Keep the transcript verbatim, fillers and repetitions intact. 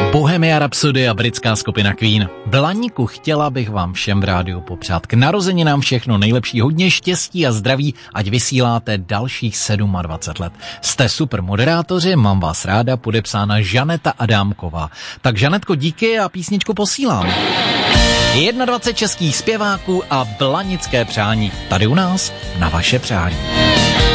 Bohemia Rhapsody a britská skupina Queen. Blaníku, chtěla bych vám všem v rádiu popřát k narozeninám všechno nejlepší, hodně štěstí a zdraví, ať vysíláte dalších dvacet sedm let. Jste super moderátoři, mám vás ráda, podepsána Žaneta Adámková. Tak Žanetko, díky a písničku posílám. dvacet jedna českých zpěváků a blanické přání. Tady u nás na vaše přání.